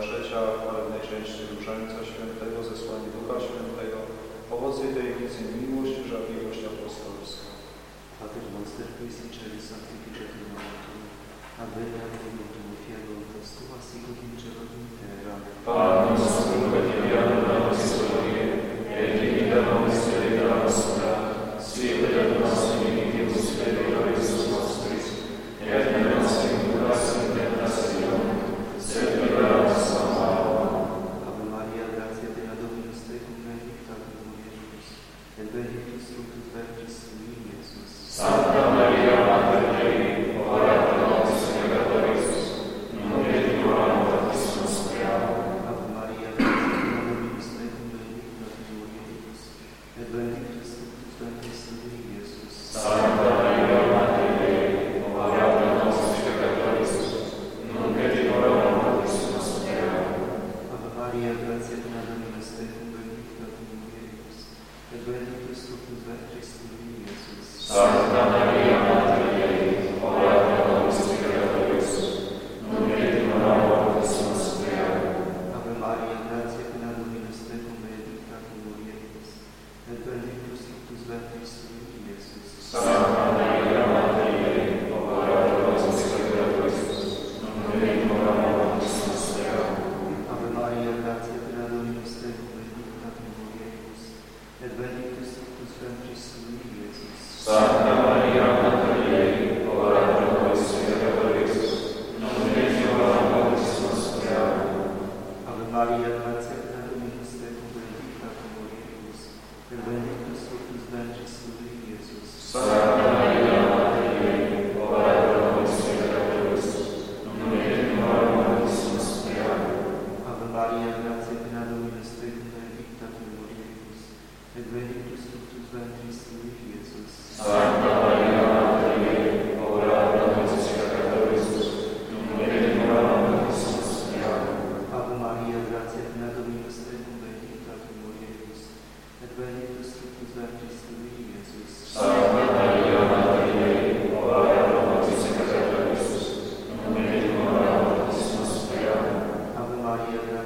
trzecia, chwalebnej części Różańca Świętego, zesłanie Ducha Świętego, owoce tej tajemnicy miłość, żarliwość apostolska. Pater Noster, qui sinceris sanctificetur nomentum, Abeam Devotum Fiero Postulas Sicut Vincere Intera. Pater nostrum quotidianum da nobis hodie, et dimitte nobis debita nostra, sicut et nos dimittimus debitoribus nostris, et ne nos inducas in tentationem, sed libera nos a malo. Ave Maria, gratia plena Dominus tecum, benedicta tu mulieribus, et benedictus fructus ventris tui, Iesus. Santa Maria, Mater Dei, ora pro nobis peccatoribus, nunc et in hora mortis nostre. Ave Maria, gratia plena Dominus tecum, benedicta tu mulieribus, et benedictus fructus ventris tui, Iesus. Santa Maria, Mater Dei, ora pro nobis peccatoribus, nunc et in hora mortis nostre. Ave Maria, gratia plena Dominus tecum, benedicta tu mulieribus, et benedictus fructus ventris tui, Iesus. Santa Maria, Mater Dei, ora pro nobis peccatoribus, nunc et in hora mortis nostre. Ave Maria, gratia plena Dominus tecum, benedicta tu mulieribus, et benedictus fructus ventris tui, Iesus. Santa Maria, Mater Dei, ora pro nobis peccatoribus, nunc et in hora mortis nostre. Ave Maria, gratia plena Dominus tecum, benedicta tu mulieribus, et benedictus fructus ventris tui, Iesus. Santa Maria, Mater Dei, ora pro nobis peccatoribus, nunc et in hora mortis nostre. Ave Maria, gratia plena Dominus tecum, benedicta tu mulieribus, et benedictus fructus ventris tui, Iesus. Santa Maria, Mater Dei, ora pro nobis peccatoribus, nunc et in hora mortis nostre. Ave Maria, gratia plena Dominus tecum, benedicta tu mulieribus, et benedictus fructus ventris tui, Iesus. Santa Maria, Mater Dei, ora pro nobis peccatoribus, nunc et in hora mortis nostre. Ave Maria, gratia plena Dominus tecum, benedicta tu mulieribus, et benedictus fructus ventris tui, Iesus. Santa Maria, Mater Dei, ora pro nobis peccatoribus, nunc et in hora mortis nostre. Ave Maria,